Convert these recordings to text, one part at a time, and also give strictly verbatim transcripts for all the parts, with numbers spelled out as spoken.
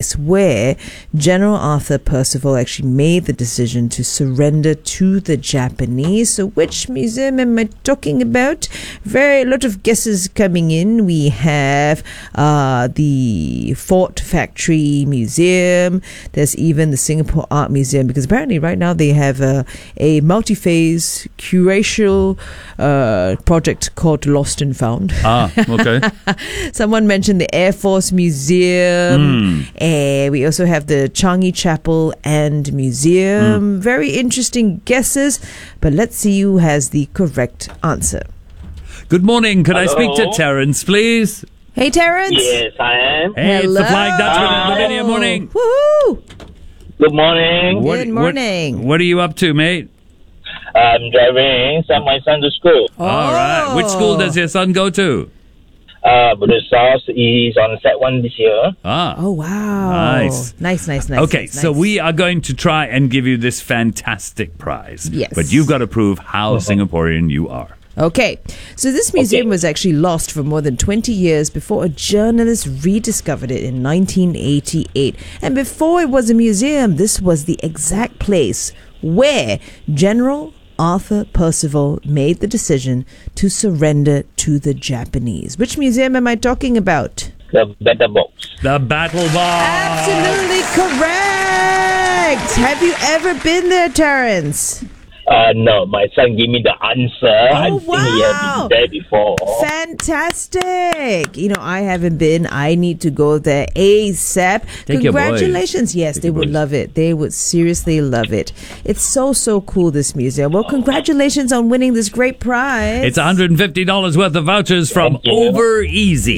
place where General Arthur Percival actually made the decision to surrender to the Japanese. So which museum am I talking about? Very lot of guesses coming in. We have uh, the Fort Factory Museum. There's even the Singapore Art Museum, because apparently right now they have a, a multi-phase curatorial uh, project called Lost and Found. Ah, okay. Someone mentioned the Air Force Museum. Mm. And we also have the Changi Chapel and Museum. Mm. Very interesting guesses, but let's see who has the correct answer. Good morning. Could Hello? I speak to Terence, please? Hey, Terence. Yes, I am. Hey, Hello. it's the Flying Dutchman in Lavinia. Morning. Woohoo! Good morning. What- Good morning. What, what are you up to, mate? I'm driving send my son to school. All right. Which school does your son go to? Uh, but the sauce is on set one this year. Ah. Oh, wow. Nice. Nice, nice, nice. Okay, nice, so nice. we are going to try and give you this fantastic prize. Yes. But you've got to prove how Singaporean you are. Okay, so this museum Okay. was actually lost for more than twenty years before a journalist rediscovered it in nineteen eighty-eight. And before it was a museum, this was the exact place where General Arthur Percival made the decision to surrender to the Japanese. Which museum am I talking about? The Battle Box. The Battle Box. Absolutely correct! Have you ever been there, Terence? Uh, no, my son gave me the answer. I Oh, think he had wow. been there before. Fantastic! You know, I haven't been. I need to go there ASAP. Take your boys. Congratulations. Yes, Take they your would boys. love it. They would seriously love it. It's so, so cool, this museum. Well, congratulations on winning this great prize. It's one hundred fifty dollars worth of vouchers from Thank you. Over Easy.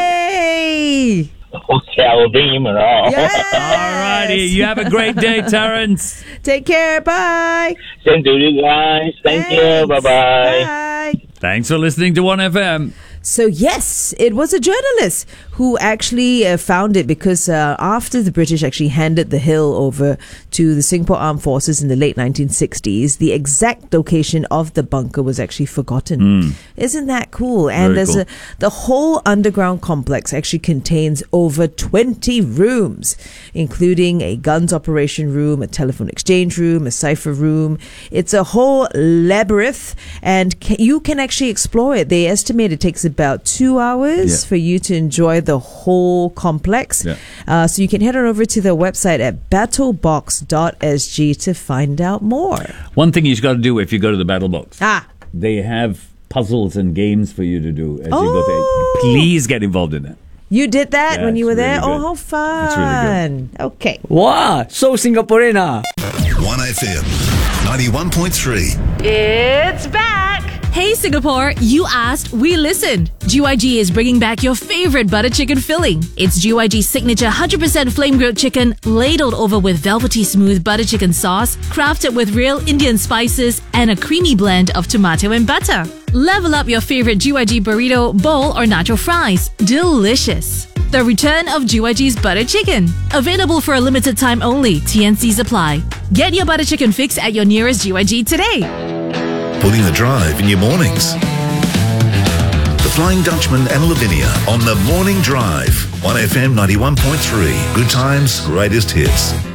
Yay! Okay, I will bring him around. Yes! All righty. You have a great day, Terence. Take care. Bye. Same to you guys. Thank you. Thanks. Bye-bye. Bye. Thanks for listening to one F M. So yes, it was a journalist who actually uh, found it, because uh, after the British actually handed the hill over to the Singapore Armed Forces in the late nineteen sixties, the exact location of the bunker was actually forgotten. Mm. Isn't that cool? And Very there's cool. a the whole underground complex actually contains over twenty rooms, including a guns operation room, a telephone exchange room, a cipher room. It's a whole labyrinth, and ca- you can actually explore it. They estimate it takes about two hours Yeah. for you to enjoy the whole complex. Yeah. Uh, so you can head on over to their website at battlebox dot s g to find out more. One thing you've got to do if you go to the Battle Box, Ah, they have puzzles and games for you to do as you go Oh. there. Please get involved in that. you did that Yeah, when you were it's there? really Oh, good. how fun. It's really Okay. Wow, so Singaporean ah. one F M ninety-one point three. It's back. Hey Singapore, you asked, we listened. G Y G is bringing back your favorite butter chicken filling. It's G Y G's signature one hundred percent flame grilled chicken, ladled over with velvety smooth butter chicken sauce, crafted with real Indian spices and a creamy blend of tomato and butter. Level up your favorite G Y G burrito, bowl or nacho fries. Delicious. The return of G Y G's butter chicken. Available for a limited time only. T N Cs apply. Get your butter chicken fix at your nearest G Y G today. Pulling the drive in your mornings. The Flying Dutchman and Lavinia on the Morning Drive. one F M ninety-one point three. Good times, greatest hits.